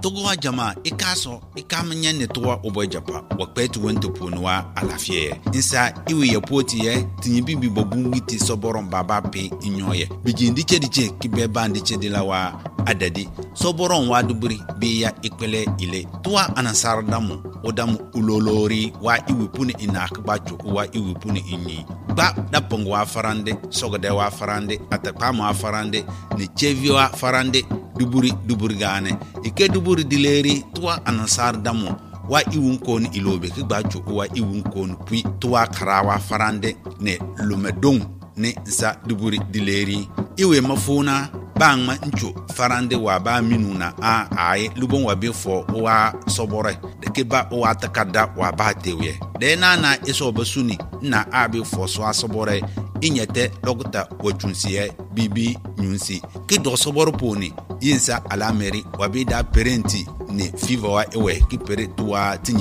togo jama ikaso ikamnya ne towa obojapa wakpetu wento ponwa alafie insa iwe yapoti ye tinyibi bobu witi soboron baba pe inyoye bijindi chediche kibeba ndiche dilawa adadi soboron waduburi biya ikpele ile towa anasar damu odamu ulolori wa iwe puni inakbacho wa iwe puni inyi ba dapongo wa farande sogode wa farande atakama wa farande ni chevi wa farande duburi gane ike duburi dileri tuwa anasar damo wa iwun kon ilobe ki gbacho wa iwun kon pui tuwa karawa farande ne lumedong ne za duburi dileri iwe mafuna bangma ncho farande wa ba minuna a ai lubon wa befo wa sobore de ke ba wa takada wa ba tewe de na eso basuni na abi fo so asobore inyete logota wachunsiye bibi nyunsi ki do soboro poni yinsa alameri wabida parenti ne fiva wa ewe ki pere tuwa